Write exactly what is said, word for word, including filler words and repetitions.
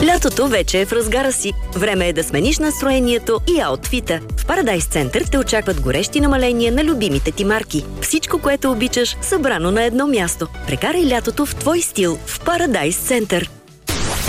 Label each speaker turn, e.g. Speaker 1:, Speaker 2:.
Speaker 1: Лятото вече е в разгара си. Време е да смениш настроението и аутфита. В Парадайс Център те очакват горещи намаления на любимите ти марки. Всичко, което обичаш, събрано на едно място. Прекарай лятото в твой стил в Парадайс Център.